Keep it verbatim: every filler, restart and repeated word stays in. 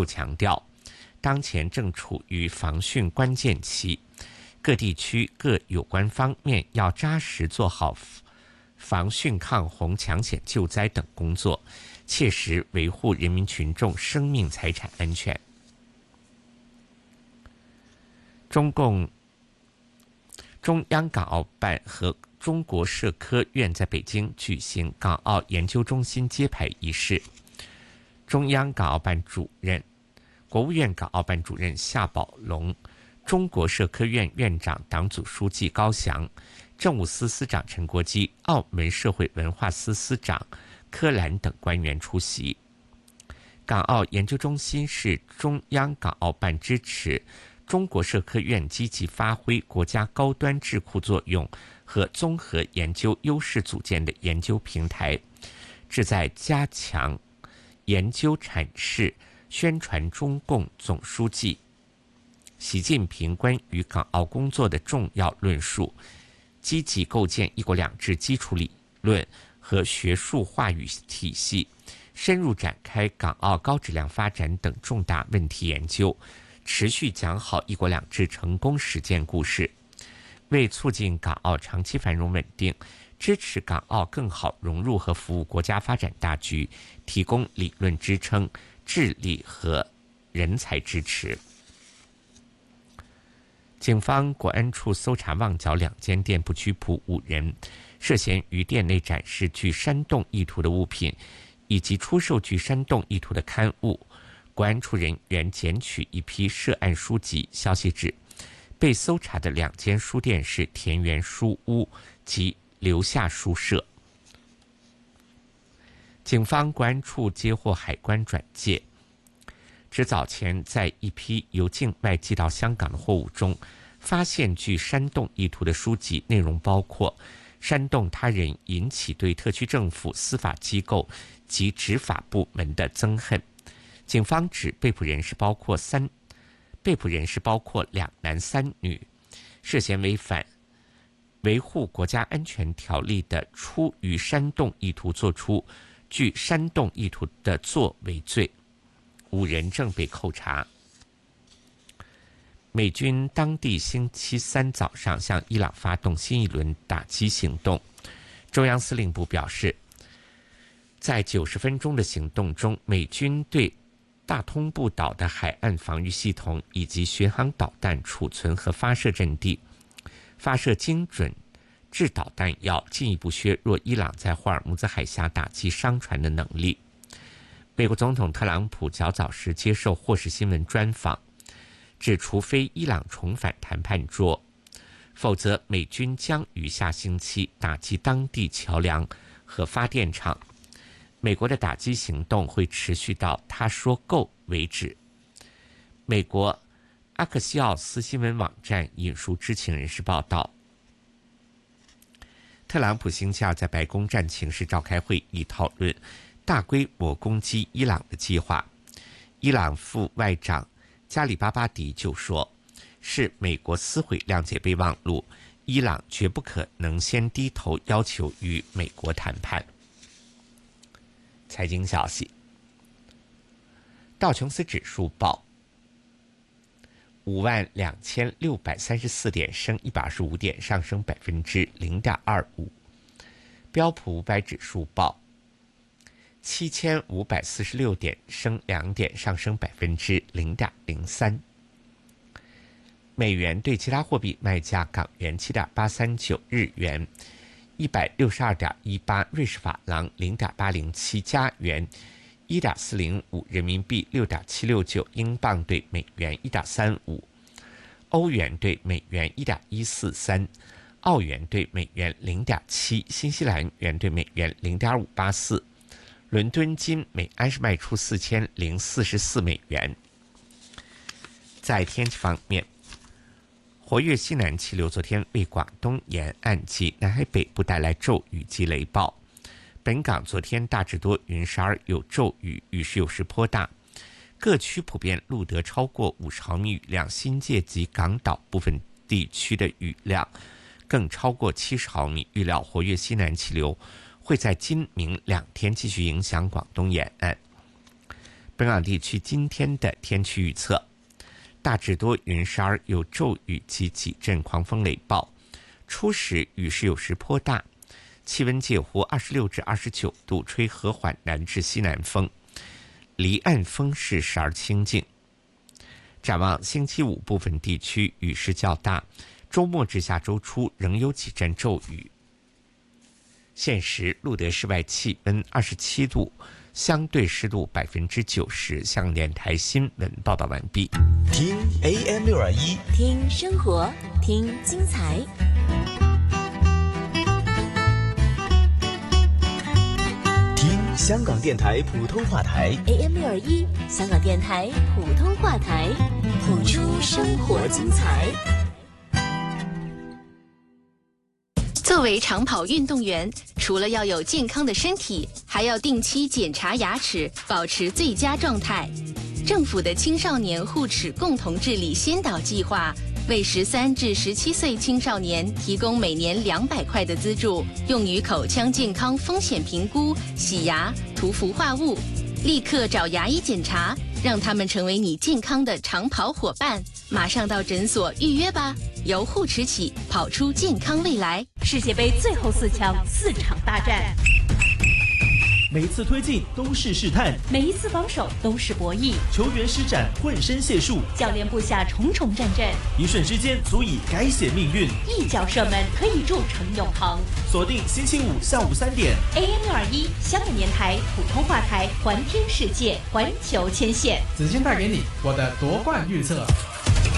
又强调，当前正处于防汛关键期，各地区各有关方面要扎实做好防汛抗洪、抢险救灾等工作，切实维护人民群众生命财产安全。中共中央港澳办和中国社科院在北京举行港澳研究中心揭牌仪式，中央港澳办主任、国务院港澳办主任夏宝龙、中国社科院院长、党组书记高翔、政务司司长陈国基、澳门社会文化司司长柯兰等官员出席。港澳研究中心是中央港澳办支持中国社科院积极发挥国家高端智库作用和综合研究优势组建的研究平台，旨在加强研究阐释、宣传中共总书记习近平关于港澳工作的重要论述，积极构建一国两制基础理论和学术话语体系，深入展开港澳高质量发展等重大问题研究，持续讲好一国两制成功实践故事，为促进港澳长期繁荣稳定，支持港澳更好融入和服务国家发展大局，提供理论支撑、智力和人才支持。警方国安处搜查旺角两间店铺，拘捕五人，涉嫌于店内展示具煽动意图的物品，以及出售具煽动意图的刊物。国安处人员检取一批涉案书籍。消息指，被搜查的两间书店是田园书屋及留下书社。警方国安处接获海关转介，指早前在一批由境外寄到香港的货物中，发现具煽动意图的书籍，内容包括煽动他人引起对特区政府、司法机构及执法部门的憎恨。警方指被捕人士包括三，被捕人士包括两男三女，涉嫌违反维护国家安全条例的出于煽动意图作出具煽动意图的作为罪，五人正被扣查。美军当地星期三早上向伊朗发动新一轮打击行动。中央司令部表示，在九十分钟的行动中，美军对大通布岛的海岸防御系统以及巡航导弹储存和发射阵地发射精准制导弹药，进一步削弱伊朗在霍尔木兹海峡打击商船的能力。美国总统特朗普较早时接受霍士新闻专访，指除非伊朗重返谈判桌，否则美军将于下星期打击当地桥梁和发电厂。美国的打击行动会持续到他说够为止。美国阿克西奥斯新闻网站引述知情人士报道，特朗普星期二在白宫战情室召开会议，讨论大规模攻击伊朗的计划。伊朗副外长加里巴巴迪就说，是美国撕毁谅解备忘录，伊朗绝不可能先低头要求与美国谈判。财经消息，道琼斯指数报五万两千六百三十四点，升一百二十五点，上升百分之零点二五。标普五百指数报七千五百四十六点，升两点，上升百分之零点零三。美元对其他货币卖价：港元七点八三九，日元一百六十二点一八，瑞士法郎零点八零七，加元一点四零五，人民币六点七六九，英镑对美元一点三五，欧元对美元一点一四三，澳元对美元零点七，新西兰元对美元零点五八四。伦敦金每安士卖出四千零四十四美元。在天气方面，活跃西南气流昨天为广东沿岸及南海北部带来骤雨及雷暴。本港昨天大致多云，时而有骤雨，雨势有时颇大，各区普遍录得超过五十毫米雨量，新界及港岛部分地区的雨量更超过七十毫米。预料活跃西南气流会在今明两天继续影响广东沿岸。 本港地区今天的天气预测：大致多云，时而有骤雨及几阵狂风雷暴，初时雨势有时颇大，气温介乎二十六至二十九度，吹和缓南至西南风，离岸风势时而清劲。展望星期五，部分地区雨势较大，周末至下周初仍有几阵骤雨。现时录得室外气温二十七度，相对湿度百分之九十。香港电台新闻报道完毕。 听 A M 六二一， 听生活，听精彩。 听香港电台普通话台 A M 六二一，香港电台普通话台，谱出生活精彩。 作为长跑运动员，除了要有健康的身体，还要定期检查牙齿，保持最佳状态。政府的青少年护齿共同治理先导计划，为十三至十七岁青少年提供每年两百块的资助，用于口腔健康风险评估、洗牙、涂氟化物。立刻找牙医检查，让他们成为你健康的长跑伙伴。马上到诊所预约吧，由护齿起，跑出健康未来。 世界杯最后四强，四场大战， 每一次推进都是试探， 每一次防守都是博弈， 球员施展浑身解数， 教练布下重重战阵， 一瞬之间足以改写命运， 一脚射门可以铸成永恒。 锁定星期五下午三点 A M 六二一香港电台普通话台，环听世界，环球牵线。 子谦带给你我的夺冠预测。